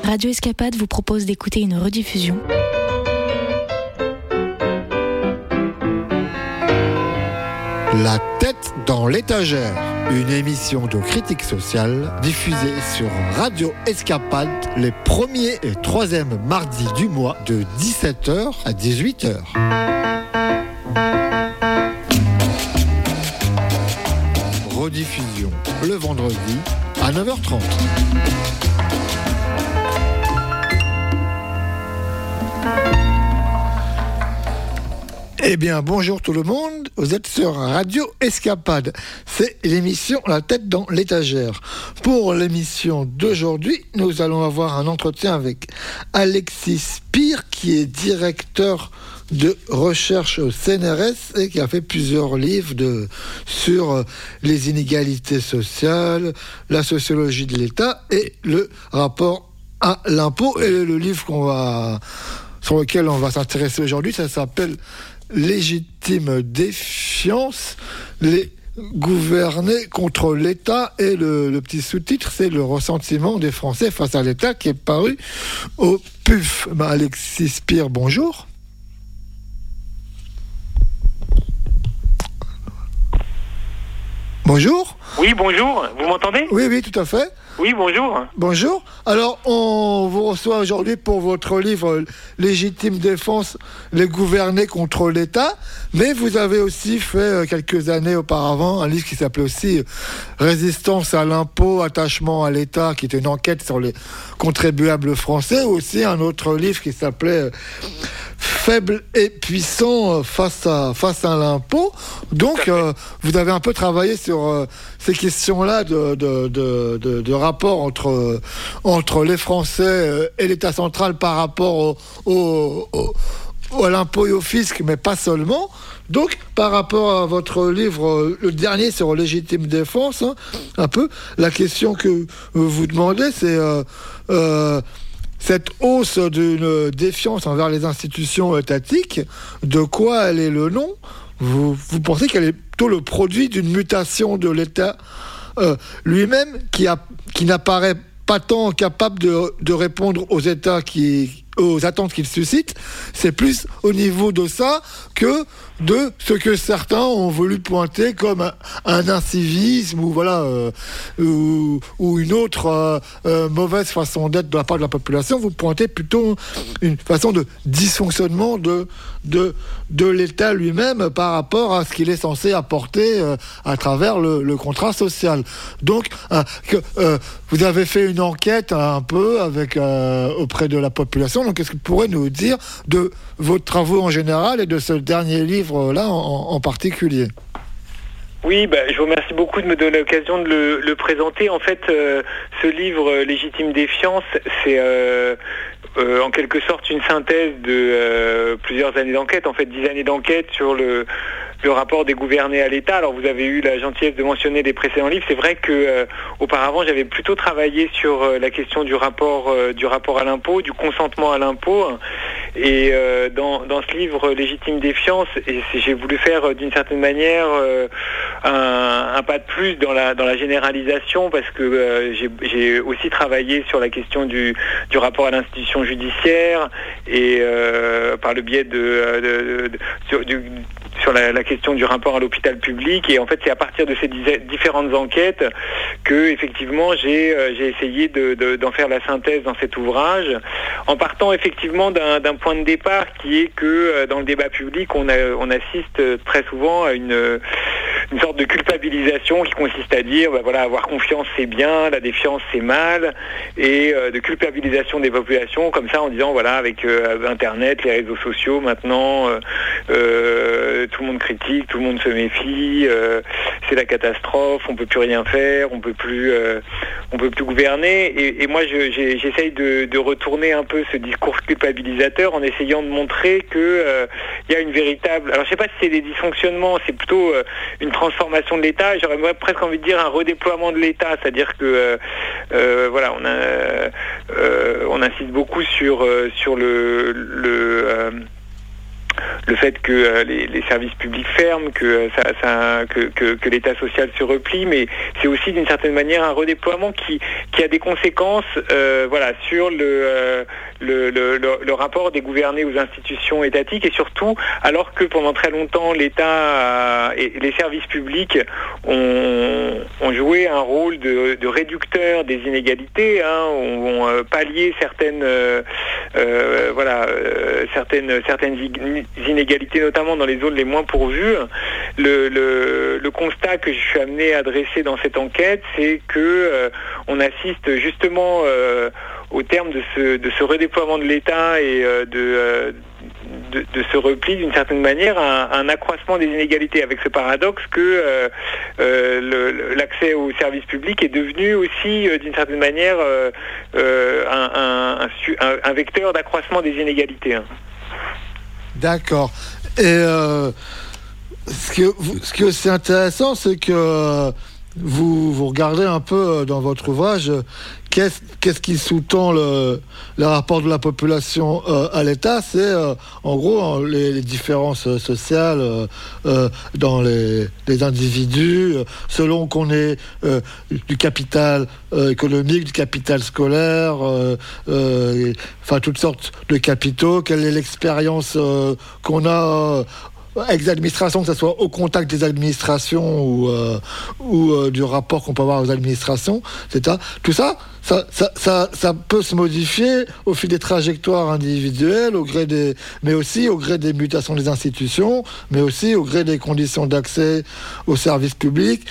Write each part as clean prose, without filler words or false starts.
Radio Escapade vous propose d'écouter une rediffusion. La tête dans l'étagère, une émission de critique sociale diffusée sur Radio Escapade les 1er et 3e mardis du mois de 17h à 18h. Rediffusion le vendredi à 9h30. Eh bien, bonjour tout le monde, vous êtes sur Radio Escapade. C'est l'émission La tête dans l'étagère. Pour l'émission d'aujourd'hui, nous allons avoir un entretien avec Alexis Spire, qui est directeur de recherche au CNRS et qui a fait plusieurs livres sur les inégalités sociales, la sociologie de l'État et le rapport à l'impôt. Et le livre sur lequel on va s'intéresser aujourd'hui, ça s'appelle Légitime défiance, les gouvernés contre l'État, et le petit sous-titre, c'est le ressentiment des Français face à l'État, qui est paru au PUF. Alexis Spire, bonjour. Bonjour. Oui, bonjour. Vous m'entendez ? Oui, tout à fait. Oui, bonjour. Bonjour. Alors, on vous reçoit aujourd'hui pour votre livre Légitime défense, les gouvernés contre l'État. Mais vous avez aussi fait quelques années auparavant un livre qui s'appelait aussi Résistance à l'impôt, attachement à l'État, qui était une enquête sur les contribuables français. Ou aussi un autre livre qui s'appelait Faible et puissant face à l'impôt. Donc, vous avez un peu travaillé sur ces questions-là de rapport entre les Français et l'État central par rapport à l'impôt et au fisc, mais pas seulement. Donc, par rapport à votre livre, le dernier sur légitime défense, un peu, la question que vous demandez, c'est cette hausse d'une défiance envers les institutions étatiques, de quoi elle est le nom ? Vous pensez qu'elle est plutôt le produit d'une mutation de l'État lui-même, qui n'apparaît pas tant capable de répondre aux attentes qu'il suscite. C'est plus au niveau de ça que de ce que certains ont voulu pointer comme un incivisme ou une autre mauvaise façon d'être de la part de la population. Vous pointez plutôt une façon de dysfonctionnement de l'État lui-même par rapport à ce qu'il est censé apporter à travers le contrat social. Donc, vous avez fait une enquête un peu auprès de la population. Donc, qu'est-ce que vous pourrez nous dire de vos travaux en général et de ce dernier livre-là en particulier ? Oui, je vous remercie beaucoup de me donner l'occasion de le présenter. En fait, ce livre Légitime défiance, c'est en quelque sorte une synthèse de plusieurs années d'enquête, en fait 10 années d'enquête sur le rapport des gouvernés à l'État. Alors vous avez eu la gentillesse de mentionner les précédents livres. C'est vrai que auparavant j'avais plutôt travaillé sur la question du rapport à l'impôt, du consentement à l'impôt. Et dans ce livre Légitime défiance, j'ai voulu faire d'une certaine manière un pas de plus dans la généralisation, parce que j'ai aussi travaillé sur la question du rapport à l'institution judiciaire et par le biais sur la question du rapport à l'hôpital public. Et en fait, c'est à partir de ces différentes enquêtes que, effectivement, j'ai essayé d'en faire la synthèse dans cet ouvrage, en partant effectivement d'un point de départ qui est que dans le débat public, on assiste très souvent à une sorte de culpabilisation qui consiste à dire, avoir confiance c'est bien, la défiance c'est mal, et de culpabilisation des populations comme ça en disant avec Internet, les réseaux sociaux maintenant, tout le monde critique, tout le monde se méfie, c'est la catastrophe, on peut plus rien faire, on peut plus gouverner. Et moi j'essaye de retourner un peu ce discours culpabilisateur en essayant de montrer que il y a une véritable, alors je sais pas si c'est des dysfonctionnements, c'est plutôt une transformation de l'État. J'aurais presque envie de dire un redéploiement de l'État, c'est-à-dire que on insiste beaucoup sur le le fait que les services publics ferment, que l'État social se replie, mais c'est aussi d'une certaine manière un redéploiement qui a des conséquences sur le rapport des gouvernés aux institutions étatiques, et surtout alors que pendant très longtemps l'État et les services publics ont joué un rôle de réducteur des inégalités, ont pallié certaines inégalités, notamment dans les zones les moins pourvues. Le constat que je suis amené à dresser dans cette enquête, c'est que on assiste justement au terme de ce redéploiement de l'État et de ce repli, d'une certaine manière, un accroissement des inégalités, avec ce paradoxe que l'accès aux services publics est devenu aussi, d'une certaine manière, un vecteur d'accroissement des inégalités. D'accord. Et ce qui est aussi intéressant, c'est que vous regardez un peu dans votre ouvrage qu'est-ce qui sous-tend le rapport de la population à l'État. C'est en gros les différences sociales dans les individus, selon qu'on ait du capital économique, du capital scolaire, toutes sortes de capitaux. Quelle est l'expérience qu'on a avec les administrations, que ce soit au contact des administrations ou du rapport qu'on peut avoir aux administrations, etc. Tout ça peut se modifier au fil des trajectoires individuelles, mais aussi au gré des mutations des institutions, mais aussi au gré des conditions d'accès aux services publics,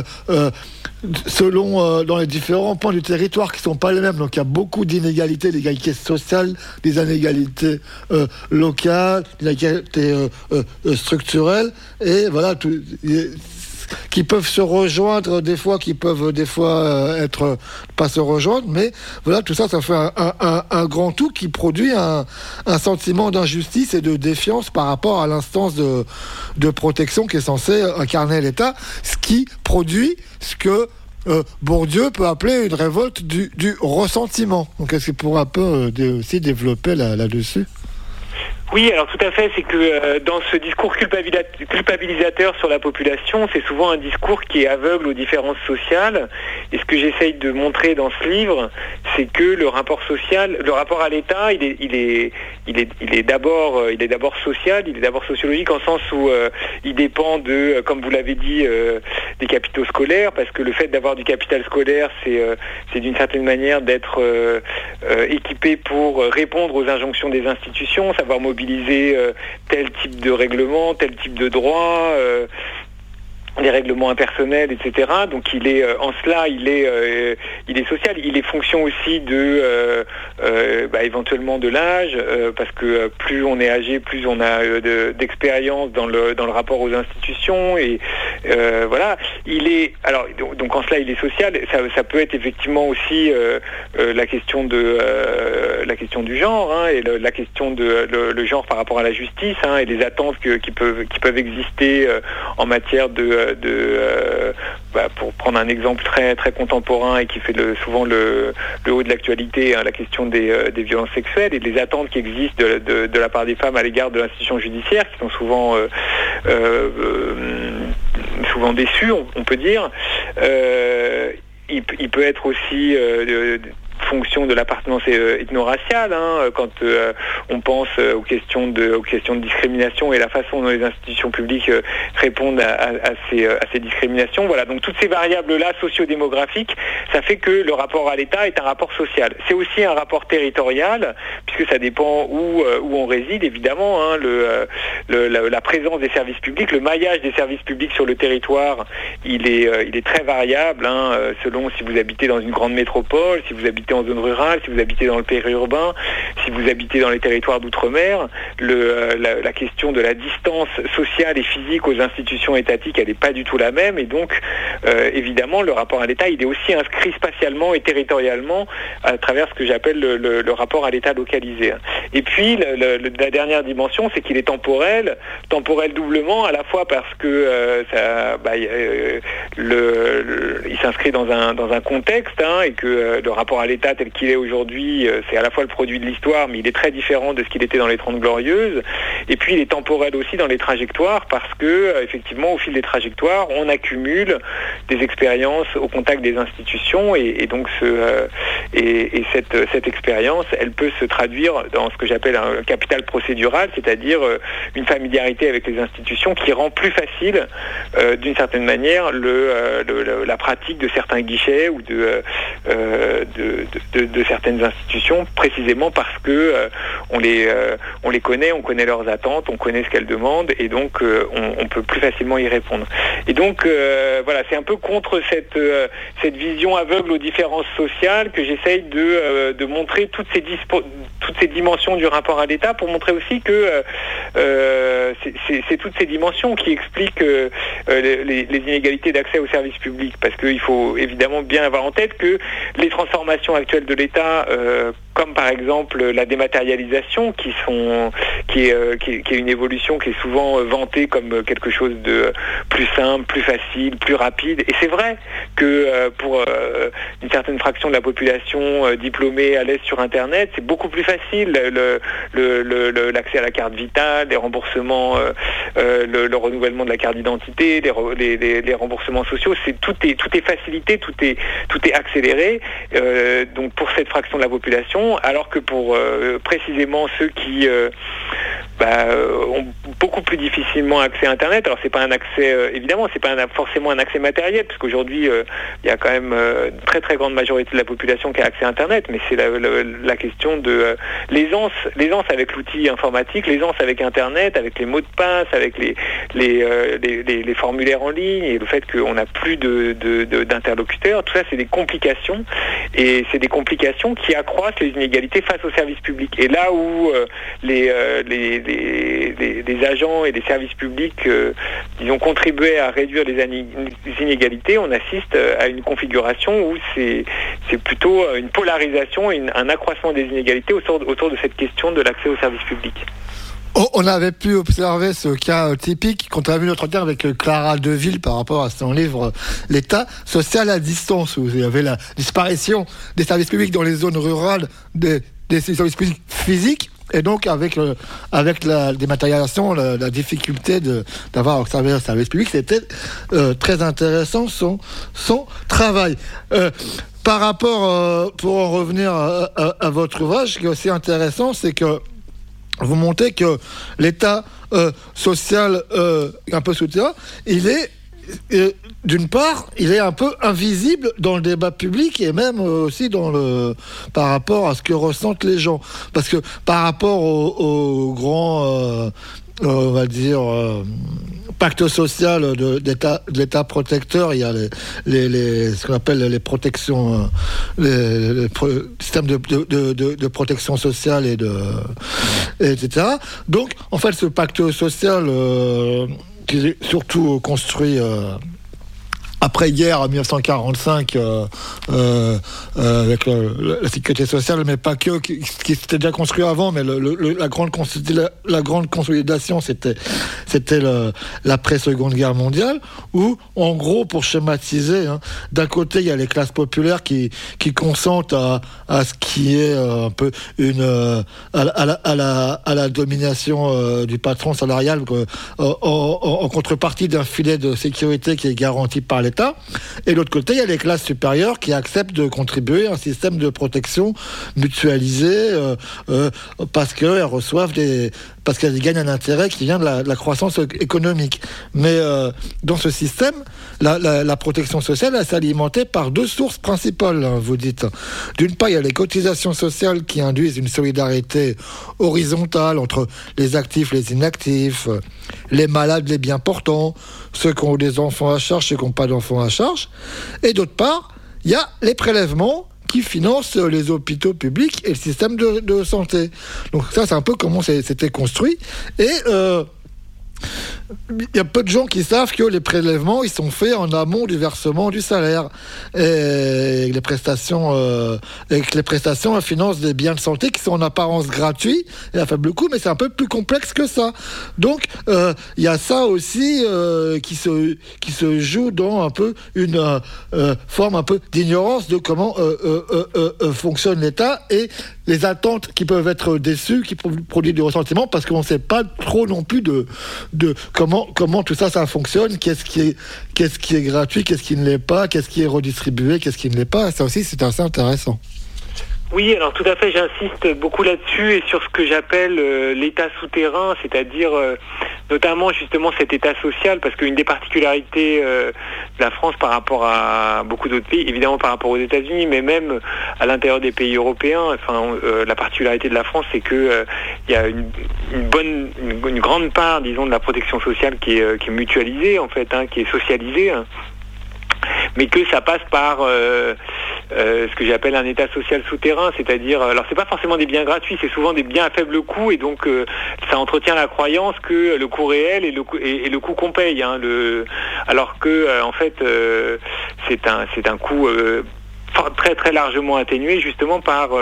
selon dans les différents points du territoire qui ne sont pas les mêmes. Donc il y a beaucoup d'inégalités, des inégalités sociales, des inégalités locales, des inégalités structurelles, et voilà, qui peuvent se rejoindre des fois, qui peuvent des fois être pas se rejoindre, mais voilà, tout ça fait un grand tout qui produit un sentiment d'injustice et de défiance par rapport à l'instance de protection qui est censée incarner l'État, ce qui produit ce que Bourdieu peut appeler une révolte du ressentiment. Donc est-ce qu'il pourra un peu aussi développer là-dessus ? Oui, alors tout à fait, c'est que dans ce discours culpabilisateur sur la population, c'est souvent un discours qui est aveugle aux différences sociales. Et ce que j'essaye de montrer dans ce livre, c'est que le rapport à l'État, il est d'abord social, il est d'abord sociologique, en sens où il dépend comme vous l'avez dit, des capitaux scolaires, parce que le fait d'avoir du capital scolaire, c'est d'une certaine manière d'être équipé pour répondre aux injonctions des institutions, savoir mobiliser tel type de règlement, tel type de droit, les règlements impersonnels, etc. Donc il est en cela, il est social. Il est fonction aussi de éventuellement de l'âge, parce que plus on est âgé, plus on a d'expérience dans le rapport aux institutions, et voilà. Donc en cela il est social. Ça peut être effectivement aussi la question du genre, et la question de le genre par rapport à la justice, et les attentes qui peuvent exister en matière pour prendre un exemple très très contemporain et qui fait souvent le haut de l'actualité, la question des violences sexuelles et les attentes qui existent de la part des femmes à l'égard de l'institution judiciaire, qui sont souvent déçues, on peut dire. Il peut être aussi fonction de l'appartenance ethno-raciale, quand on pense aux questions de discrimination et la façon dont les institutions publiques répondent à ces discriminations. Voilà, donc toutes ces variables-là sociodémographiques, ça fait que le rapport à l'État est un rapport social. C'est aussi un rapport territorial, puisque ça dépend où on réside, évidemment. La présence des services publics, le maillage des services publics sur le territoire, il est très variable, selon si vous habitez dans une grande métropole, si vous habitez en zone rurale, si vous habitez dans le périurbain, si vous habitez dans les territoires d'outre-mer. La question de la distance sociale et physique aux institutions étatiques, elle n'est pas du tout la même, et donc évidemment le rapport à l'État, il est aussi inscrit spatialement et territorialement à travers ce que j'appelle le rapport à l'État localisé. localisé. Et puis la dernière dimension, c'est qu'il est temporel doublement, à la fois parce que il s'inscrit dans un contexte, et que le rapport à l'État tel qu'il est aujourd'hui, c'est à la fois le produit de l'histoire, mais il est très différent de ce qu'il était dans les 30 Glorieuses. Et puis il est temporel aussi dans les trajectoires, parce que effectivement, au fil des trajectoires, on accumule des expériences au contact des institutions, et donc cette expérience, elle peut se traduire dans ce que j'appelle un capital procédural, c'est-à-dire une familiarité avec les institutions qui rend plus facile, d'une certaine manière, la pratique de certains guichets ou de certaines institutions, précisément parce que on les connaît, on connaît leurs attentes, on connaît ce qu'elles demandent, et donc on peut plus facilement y répondre. Et donc voilà, c'est un peu contre cette vision aveugle aux différences sociales que j'essaye de montrer toutes ces dimensions du rapport à l'État, pour montrer aussi que c'est toutes ces dimensions qui expliquent les inégalités d'accès aux services publics, parce qu'il faut évidemment bien avoir en tête que les transformations actuelles de l'État, comme par exemple la dématérialisation, qui est une évolution qui est souvent vantée comme quelque chose de plus simple, plus facile, plus rapide. Et c'est vrai que pour une certaine fraction de la population diplômée à l'aise sur Internet, c'est beaucoup plus facile, l'accès à la carte vitale, les remboursements, le renouvellement de la carte d'identité, les remboursements sociaux, tout est facilité, tout est accéléré. Donc pour cette fraction de la population, alors que pour précisément ceux qui ont beaucoup plus difficilement accès à Internet. Alors c'est pas un accès, évidemment, c'est pas forcément un accès matériel, parce qu'aujourd'hui il y a quand même une très très grande majorité de la population qui a accès à Internet, mais c'est la question de l'aisance avec l'outil informatique, l'aisance avec Internet, avec les mots de passe, avec les formulaires en ligne, et le fait qu'on n'a plus d'interlocuteurs. Tout ça, c'est des complications, et c'est des complications qui accroissent les inégalités face aux services publics. Et là où les agents et les services publics ils ont contribué à réduire les inégalités, on assiste à une configuration où c'est plutôt une polarisation, un accroissement des inégalités autour de cette question de l'accès aux services publics. On avait pu observer ce cas typique quand on a vu notre entretien avec Clara Deville par rapport à son livre « L'État social à distance », où il y avait la disparition des services publics dans les zones rurales, des services publics physiques, et donc avec la dématérialisation, la difficulté d'avoir observé un service public. C'était très intéressant son travail. Par rapport, pour en revenir à votre ouvrage, ce qui est aussi intéressant, c'est que vous montrez que l'État social un peu souterrain, il est d'une part, il est un peu invisible dans le débat public, et même aussi par rapport à ce que ressentent les gens. Parce que par rapport au grand, on va dire, pacte social de l'État protecteur, il y a ce qu'on appelle les protections, les systèmes de protection sociale etc. Donc, en fait, ce pacte social qui est surtout construit après-guerre, en 1945, avec la sécurité sociale, mais pas que, qui s'était déjà construit avant, mais la grande consolidation, c'était l'après-Seconde Guerre mondiale, où, en gros, pour schématiser, d'un côté, il y a les classes populaires qui consentent à ce qui est un peu à la domination du patron salarial, en contrepartie d'un filet de sécurité qui est garanti par l'État. Et de l'autre côté, il y a les classes supérieures qui acceptent de contribuer à un système de protection mutualisé parce qu'elles reçoivent parce qu'elles gagnent un intérêt qui vient de la croissance économique. Mais dans ce système, la protection sociale, elle s'alimentée par deux sources principales, vous dites. D'une part, il y a les cotisations sociales qui induisent une solidarité horizontale entre les actifs, les inactifs, les malades, les bien portants, ceux qui ont des enfants à charge, ceux qui n'ont pas d'enfants à charge. Et d'autre part, il y a les prélèvements qui financent les hôpitaux publics et le système de santé. Donc ça, c'est un peu comment c'était construit. Et il y a peu de gens qui savent que les prélèvements, ils sont faits en amont du versement du salaire. Et les prestations, elles financent des biens de santé qui sont en apparence gratuits et à faible coût, mais c'est un peu plus complexe que ça. Donc, il y a ça aussi qui se joue dans un peu une forme un peu d'ignorance de comment fonctionne l'État et les attentes qui peuvent être déçues, qui produisent du ressentiment, parce qu'on ne sait pas trop non plus de comment tout ça fonctionne, qu'est-ce qui est gratuit, qu'est-ce qui ne l'est pas, qu'est-ce qui est redistribué, qu'est-ce qui ne l'est pas. Ça aussi, c'est assez intéressant. Oui, alors tout à fait, j'insiste beaucoup là-dessus et sur ce que j'appelle l'état souterrain, c'est-à-dire notamment justement cet état social, parce qu'une des particularités de la France par rapport à beaucoup d'autres pays, évidemment par rapport aux États-Unis, mais même à l'intérieur des pays européens, la particularité de la France, c'est que il y a une grande part, disons, de la protection sociale qui est mutualisée en fait, qui est socialisée. Mais que ça passe par ce que j'appelle un état social souterrain, c'est-à-dire, alors c'est pas forcément des biens gratuits, c'est souvent des biens à faible coût, et donc ça entretient la croyance que le coût réel est le coût qu'on paye, alors que en fait c'est un coût très très largement atténué justement par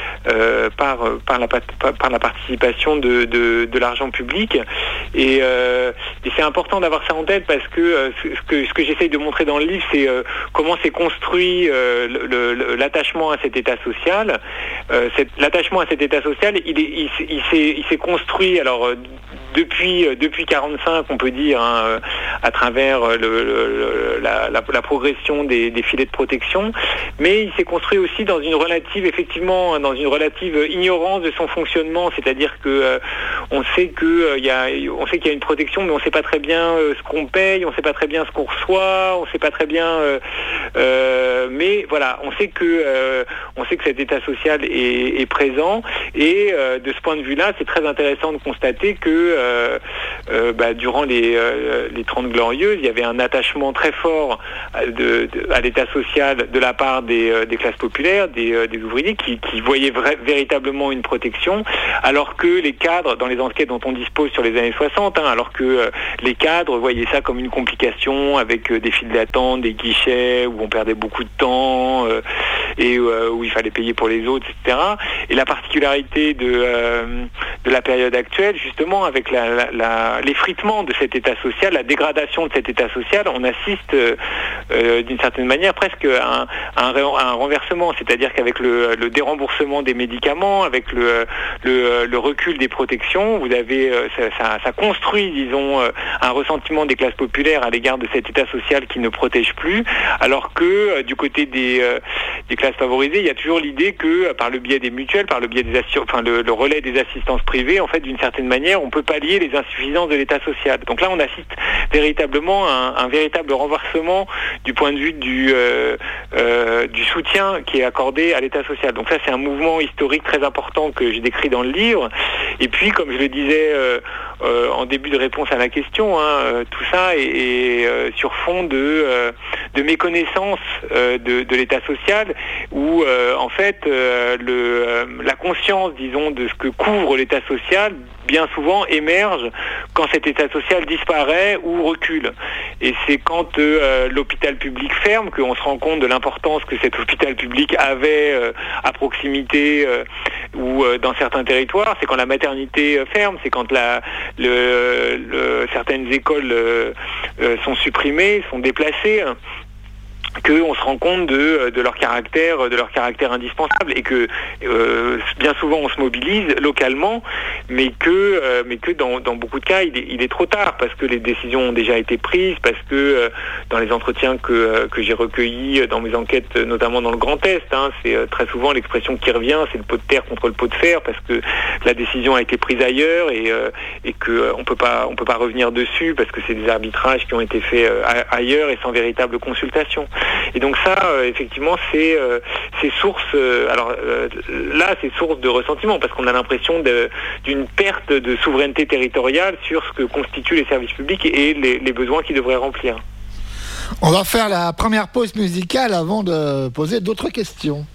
la participation de l'argent public et c'est important d'avoir ça en tête parce que ce que j'essaye de montrer dans le livre, c'est comment s'est construit l'attachement à cet état social. L'attachement à cet état social, il s'est construit alors depuis 45, on peut dire, à travers la progression des filets de protection, mais il s'est construit aussi dans une relative ignorance de son fonctionnement, c'est-à-dire que on sait qu'il y a une protection, mais on ne sait pas très bien ce qu'on paye, on ne sait pas très bien ce qu'on reçoit, on ne sait pas très bien, mais voilà, on sait que cet état social est présent, et de ce point de vue-là, c'est très intéressant de constater que durant les 30 Glorieuses, il y avait un attachement très fort à l'état social de la part des classes populaires, des ouvriers qui voyaient véritablement une protection, alors que les cadres, dans les enquêtes dont on dispose sur les années 60, alors que les cadres voyaient ça comme une complication avec des files d'attente, des guichets où on perdait beaucoup de temps et où il fallait payer pour les autres, etc. Et la particularité de la période actuelle, justement, avec l'effritement de cet état social, la dégradation de cet état social, on assiste d'une certaine manière presque à un renversement, c'est-à-dire qu'avec le déremboursement des médicaments, avec le recul des protections, vous avez ça construit, disons, un ressentiment des classes populaires à l'égard de cet état social qui ne protège plus, alors que du côté des classes favorisées, il y a toujours l'idée que par le biais des mutuelles, par le biais le relais des assistances privées, en fait, d'une certaine manière, on peut pallier les insuffisances de l'état social. Donc là, on assiste véritablement à un véritable renversement du point de vue du soutien qui est accordé à l'état social. Donc ça, c'est un mouvement historique très important que j'ai décrit dans le livre. Et puis, comme je le disais en début de réponse à la question, tout ça est sur fond de méconnaissance de l'état social, où en fait la conscience, disons, de ce que couvre l'état social bien souvent émerge quand cet état social disparaît ou recule. Et c'est quand l'hôpital public ferme qu'on se rend compte de l'importance que cet hôpital public avait à proximité ou dans certains territoires. C'est quand la maternité ferme, c'est quand certaines écoles sont supprimées, sont déplacées, qu'on se rend compte de leur caractère indispensable, et que bien souvent on se mobilise localement, mais que dans beaucoup de cas il est trop tard, parce que les décisions ont déjà été prises, parce que dans les entretiens que j'ai recueillis dans mes enquêtes, notamment dans le Grand Est, c'est très souvent l'expression qui revient, c'est le pot de terre contre le pot de fer, parce que la décision a été prise ailleurs et que on peut pas revenir dessus, parce que c'est des arbitrages qui ont été faits ailleurs et sans véritable consultation. Et donc ça, effectivement, c'est source. C'est source de ressentiment, parce qu'on a l'impression d'une perte de souveraineté territoriale sur ce que constituent les services publics et les besoins qu'ils devraient remplir. On va faire la première pause musicale avant de poser d'autres questions.